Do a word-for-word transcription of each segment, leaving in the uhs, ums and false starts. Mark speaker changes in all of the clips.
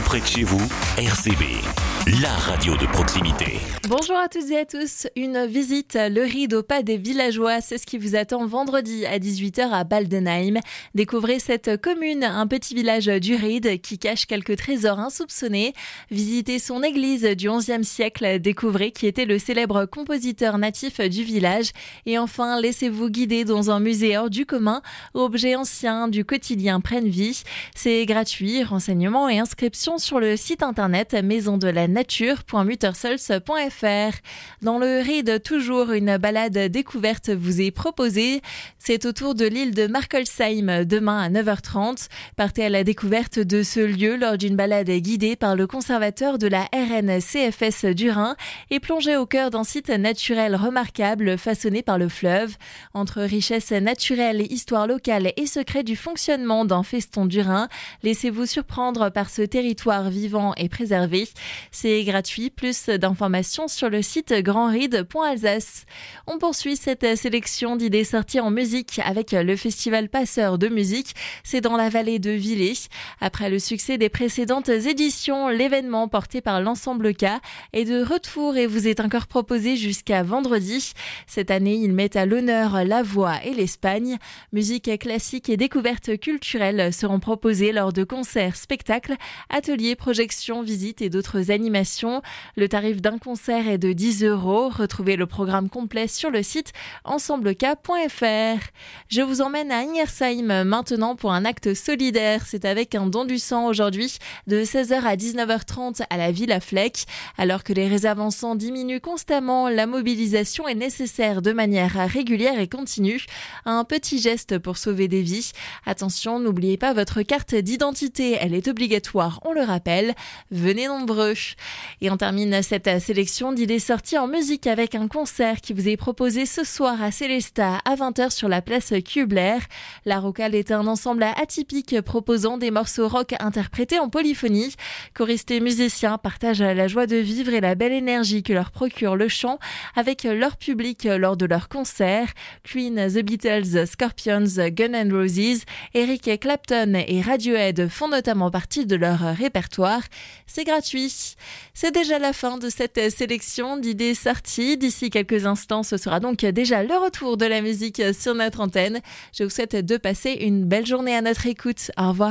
Speaker 1: près de chez vous, R C B, la radio de proximité.
Speaker 2: Bonjour à toutes et à tous. Une visite, le ride au pas des villageois, c'est ce qui vous attend vendredi à dix-huit heures à Baldenheim. Découvrez cette commune, un petit village du Ride qui cache quelques trésors insoupçonnés. Visitez son église du onzième siècle, découvrez qui était le célèbre compositeur natif du village. Et enfin, laissez-vous guider dans un musée hors du commun, où objets anciens du quotidien prennent vie. C'est gratuit, renseignements et inscriptions sur le site internet maison de la nature point muttersols point f r. Dans le Ride, toujours une balade découverte vous est proposée. C'est autour de l'île de Markolsheim demain à neuf heures trente. Partez à la découverte de ce lieu lors d'une balade guidée par le conservateur de la R N C F S du Rhin et plongez au cœur d'un site naturel remarquable façonné par le fleuve. Entre richesse naturelle, histoire locale et secret du fonctionnement d'un feston du Rhin, laissez-vous surprendre par ce territoire vivant et préservé. C'est gratuit, plus d'informations sur le site grand ride point alsace. On poursuit cette sélection d'idées sorties en musique avec le festival Passeurs de musique. C'est dans la vallée de Villers. Après le succès des précédentes éditions, l'événement porté par l'ensemble K est de retour et vous est encore proposé jusqu'à vendredi. Cette année, il met à l'honneur la voix et l'Espagne. Musique classique et découvertes culturelles seront proposées lors de concerts, spectacles, ateliers, projections, visites et d'autres animations. Le tarif d'un concert est de dix euros. Retrouvez le programme complet sur le site ensemble k point f r. Je vous emmène à Ingersheim maintenant pour un acte solidaire. C'est avec un don du sang aujourd'hui de seize heures à dix-neuf heures trente à la Villa Fleck. Alors que les réserves en sang diminuent constamment, la mobilisation est nécessaire de manière régulière et continue. Un petit geste pour sauver des vies. Attention, n'oubliez pas votre carte d'identité. Elle est obligatoire, on le rappelle. Venez nombreux. Et on termine cette sélection d'idées sorties en musique avec un concert qui vous est proposé ce soir à Célestat à vingt heures sur la place Kubler. La Rocale est un ensemble atypique proposant des morceaux rock interprétés en polyphonie. Choristes et musiciens partagent la joie de vivre et la belle énergie que leur procure le chant avec leur public lors de leurs concerts. Queen, The Beatles, Scorpions, Guns N' Roses, Eric Clapton et Radiohead font notamment partie de leur répertoire. C'est gratuit. C'est déjà la fin de cette sélection d'idées sorties. D'ici quelques instants, ce sera donc déjà le retour de la musique sur notre antenne. Je vous souhaite de passer une belle journée à notre écoute. Au revoir.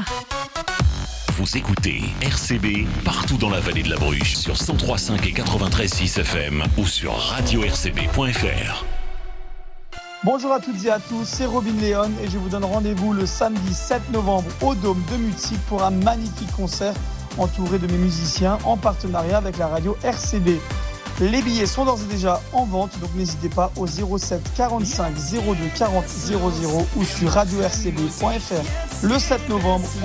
Speaker 1: Vous écoutez R C B partout dans la vallée de la Bruche sur cent trois virgule cinq et quatre-vingt-treize virgule six F M ou sur radio r c b point f r.
Speaker 3: Bonjour à toutes et à tous, c'est Robin Léon et je vous donne rendez-vous le samedi sept novembre au Dôme de Mutzig pour un magnifique concert entouré de mes musiciens en partenariat avec la radio R C B. Les billets sont d'ores et déjà en vente, donc n'hésitez pas au zéro sept quarante-cinq zéro deux quarante zéro zéro ou sur radio r c b point f r le sept novembre.